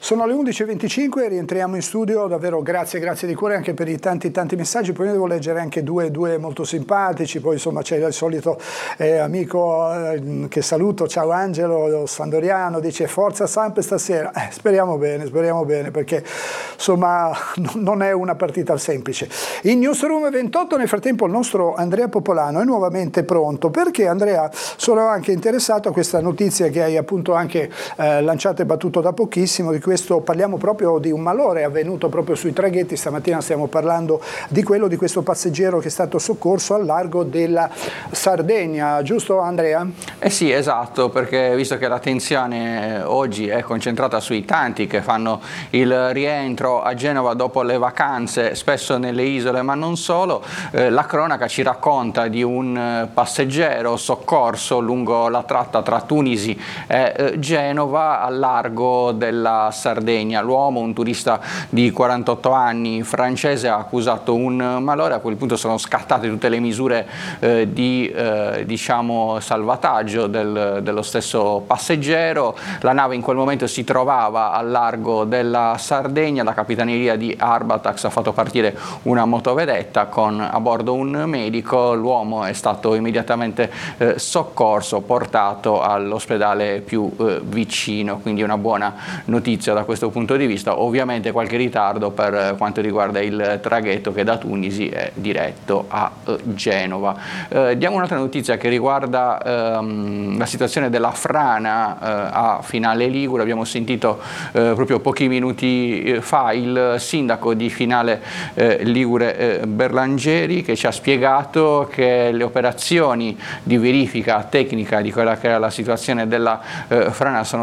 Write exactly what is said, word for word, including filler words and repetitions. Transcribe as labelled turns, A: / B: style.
A: Sono le undici e venticinque, rientriamo in studio, davvero grazie, grazie di cuore anche per i tanti tanti messaggi, poi io devo leggere anche due, due molto simpatici, poi insomma c'è il solito eh, amico eh, che saluto, ciao Angelo Sandoriano, dice forza Samp stasera, eh, speriamo bene, speriamo bene perché insomma non è una partita semplice. In Newsroom ventotto nel frattempo il nostro Andrea Popolano è nuovamente pronto, perché Andrea sono anche interessato a questa notizia che hai appunto anche eh, lanciato e battuto da pochissimo, di questo parliamo proprio di un malore avvenuto proprio sui traghetti. Stamattina stiamo parlando di quello di questo passeggero che è stato soccorso al largo della Sardegna, giusto Andrea?
B: Eh sì, esatto, perché visto che l'attenzione oggi è concentrata sui tanti che fanno il rientro a Genova dopo le vacanze, spesso nelle isole ma non solo, eh, la cronaca ci racconta di un passeggero soccorso lungo la tratta tra Tunisi e eh, Genova al largo della Sardegna. L'uomo, un turista di quarantotto anni francese, ha accusato un malore. A quel punto sono scattate tutte le misure eh, di eh, diciamo salvataggio del, dello stesso passeggero. La nave in quel momento si trovava al largo della Sardegna, la capitaneria di Arbatax ha fatto partire una motovedetta con a bordo un medico. L'uomo è stato immediatamente eh, soccorso, portato all'ospedale più eh, vicino, quindi una buona notizia da questo punto di vista. Ovviamente qualche ritardo per quanto riguarda il traghetto che da Tunisi è diretto a eh, Genova. Eh, diamo un'altra notizia che riguarda ehm, la situazione della frana eh, a Finale Ligure. Abbiamo sentito eh, proprio pochi minuti fa il sindaco di Finale eh, Ligure eh, Berlangeri, che ci ha spiegato che le operazioni di verifica tecnica di quella che era la situazione della eh, frana sono